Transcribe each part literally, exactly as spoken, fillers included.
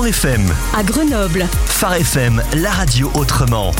Fort F M. À Grenoble. Phare F M, la radio autrement.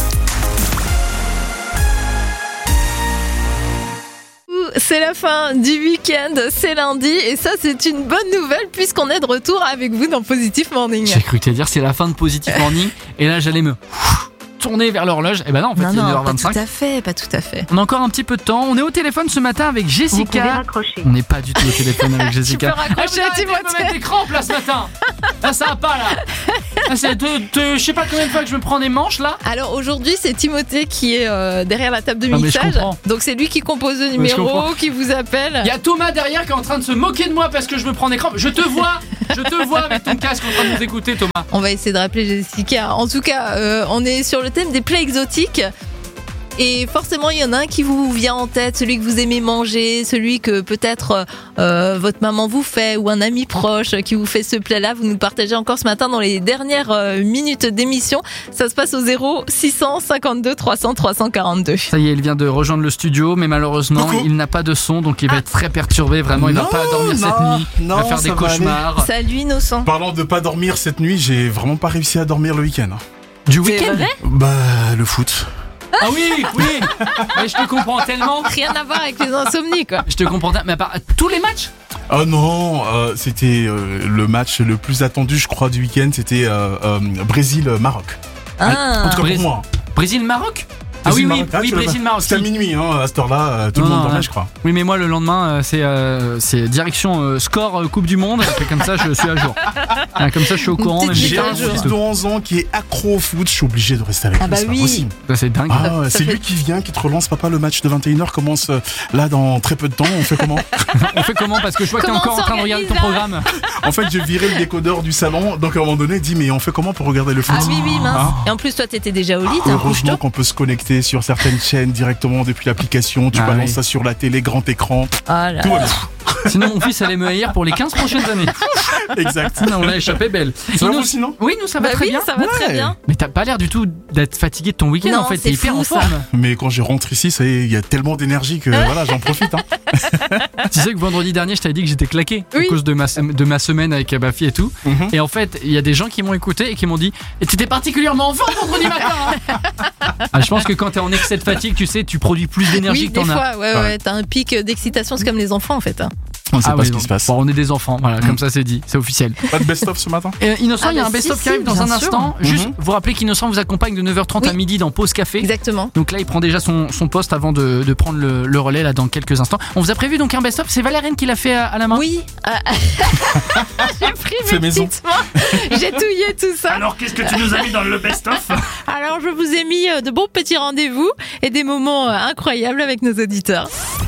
C'est la fin du week-end, c'est lundi et ça c'est une bonne nouvelle puisqu'on est de retour avec vous dans Positive Morning. J'ai cru te dire c'est la fin de Positive Morning et là j'allais me tourner vers l'horloge. Et ben non, en fait, non, il est non, neuf heures vingt-cinq. pas tout à fait, pas tout à fait. On a encore un petit peu de temps. On est au téléphone ce matin avec Jessica. Vous pouvez raccrocher. On n'est pas du tout au téléphone avec Jessica. Tu peux raccrocher, Ah, vous arrêtez de me Timothée. mettre des crampes là ce matin. Là ça va pas là. Là, c'est de, de- je sais pas combien de fois que je me prends des manches là. Alors aujourd'hui c'est Timothée qui est euh, derrière la table de Ah, mais je mixage. comprends. Donc c'est lui qui compose le je numéro, comprends. qui vous appelle. Il y a Thomas derrière qui est en train de se moquer de moi parce que je me prends des crampes. Je te vois, je te vois avec ton casque en train de nous écouter, Thomas. On va essayer de rappeler Jessica. En tout cas, euh, on est sur le thème des plats exotiques. Et forcément, il y en a un qui vous vient en tête, celui que vous aimez manger, celui que peut-être euh, votre maman vous fait ou un ami proche qui vous fait ce plat-là. Vous nous partagez encore ce matin dans les dernières euh, minutes d'émission. Ça se passe au zéro six cent cinquante-deux trois cents trois cent quarante-deux. Ça y est, il vient de rejoindre le studio, mais malheureusement, Coucou. il n'a pas de son, donc il va être très perturbé. Vraiment, il va Non, pas dormir cette non, nuit. non, il va faire ça des va cauchemars. Salut Innocent. Parlant de pas dormir cette nuit, j'ai vraiment pas réussi à dormir le week-end. Du C'est week-end. vrai ? Bah, le foot. Ah oui, oui. Mais je te comprends tellement. Rien à voir avec les insomnies, quoi. Je te comprends. Mais à part tous les matchs. Oh non, euh, c'était euh, le match le plus attendu, je crois, du week-end. C'était euh, euh, Brésil-Maroc. Ah. En tout cas Brésil. pour moi. Brésil-Maroc. Ah oui, oui, Brésil-Maroc. Ah, oui, tu l'as pas- Brésil-Maroc. C'était à minuit, hein, à cette heure-là, euh, tout le Non, monde dormait, ouais. je crois. Oui, mais moi le lendemain, euh, c'est euh, c'est direction euh, score euh, Coupe du Monde. Et puis, comme ça, je suis à jour. Ah, comme ça, je suis au courant. Une Même petite J'ai si- mise à un jour. fils de onze ans qui est accro au foot, je suis obligé de rester avec Ah lui, bah c'est oui. pas possible. Ça, c'est dingue. Ah, Ça c'est fait- lui qui vient, qui te relance, papa, le match de vingt et une heures commence euh, là dans très peu de temps, on fait comment? On fait comment? Parce que je vois que t'es Comment encore en train de regarder ton s'organise, programme. En fait, j'ai viré le décodeur du salon, donc à un moment donné, il dit, mais on fait comment pour regarder le foot? Ah oui, oui, mince. Ah. Et en plus, toi, t'étais déjà au lit, t'as un Heureusement couche-tôt. qu'on peut se connecter sur certaines chaînes directement depuis l'application, tu Ah balances oui. ça sur la télé, grand écran, Ah là tout va là. bien. Sinon, mon fils allait me haïr pour les quinze prochaines années. Exact. Non, on l'a échappé belle. Ça va Nous- vous sinon? Oui, nous ça va Bah très oui, bien. ça va très Ouais. bien. Mais t'as pas l'air du tout d'être fatigué de ton week-end Non, en fait, c'est t'es hyper fou, en ça. forme. Mais quand je rentre ici, ça y est, il y a tellement d'énergie que voilà, j'en profite. Hein. Tu sais que vendredi dernier, je t'avais dit que j'étais claqué Oui. à cause de ma, de ma semaine avec ma fille et tout. Mhm. Et en fait, il y a des gens qui m'ont écouté et qui m'ont dit et tu étais particulièrement en forme vendredi matin. Hein. Ah, je pense que quand t'es en excès de fatigue, tu sais, tu produis plus d'énergie Oui, que des t'en as. fois, ouais, Ouais. ouais, t'as un pic d'excitation, c'est comme les enfants en fait. hein. On sait Ah pas oui, ce qui bon. se passe. Bon, on est des enfants, voilà, Mm. comme ça c'est dit, c'est officiel. Pas de best-of ce matin? Euh, Innocent, Ah il y a bah un best-of si, qui arrive si, dans bien un sûr. instant. Juste Mhm. vous rappeler qu'Innocent vous accompagne de neuf heures trente à Oui. midi dans Pause Café. Exactement. Donc là, il prend déjà son, son poste avant de, de prendre le, le relais là dans quelques instants. On vous a prévu donc un best-of. C'est Valériane qui l'a fait à, à la main. Oui. Ah, j'ai pris Fait mes maison. petites mains, j'ai touillé tout ça. Alors qu'est-ce que tu nous as mis dans le best-of? Alors je vous ai mis euh, de bons petits rendez-vous et des moments euh, incroyables avec nos auditeurs.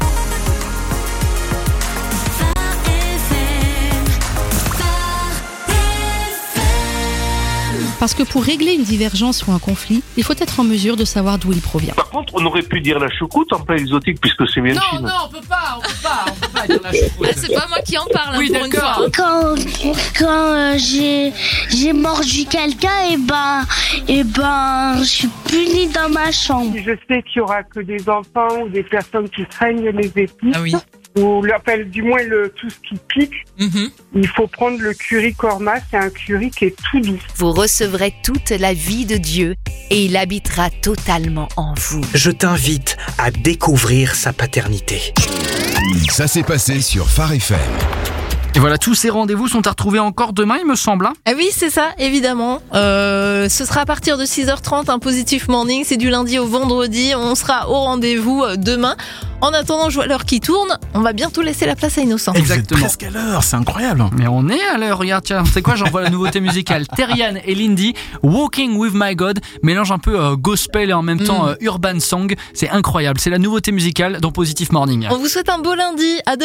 Parce que pour régler une divergence ou un conflit, il faut être en mesure de savoir d'où il provient. Par contre, on aurait pu dire la choucroute en plat exotique puisque c'est bien Non, Chine. non, on peut pas, on peut pas, on peut pas dire la choucroute. Ah, c'est pas moi qui en parle hein, Oui, pour une d'accord. fois. Quand, quand euh, j'ai, j'ai mordu quelqu'un, et ben, et ben, je suis punie dans ma chambre. Je sais qu'il y aura que des enfants ou des personnes qui craignent les épices. Ah oui. Ou le- enfin, du moins le, tout ce qui pique. Mhm. Il faut prendre le curry korma, c'est un curry qui est tout doux. Vous recevrez toute la vie de Dieu et il habitera totalement en vous. Je t'invite à découvrir sa paternité. Ça s'est passé sur Phare F M. Et voilà, tous ces rendez-vous sont à retrouver encore demain, il me semble. Hein. Ah oui, c'est ça, évidemment. Euh, ce sera à partir de six heures trente, un Positive Morning. C'est du lundi au vendredi. On sera au rendez-vous euh, demain. En attendant, je vois l'heure qui tourne. On va bientôt laisser la place à Innocent. Et vous êtes Exactement. presque à l'heure, c'est incroyable. Mais on est à l'heure, regarde, tiens, c'est quoi, j'envoie la nouveauté musicale. Terrian et Lindy, Walking with My God, mélange un peu euh, gospel et en même temps euh, urban song. C'est incroyable, c'est la nouveauté musicale dans Positive Morning. On vous souhaite un beau lundi. À demain.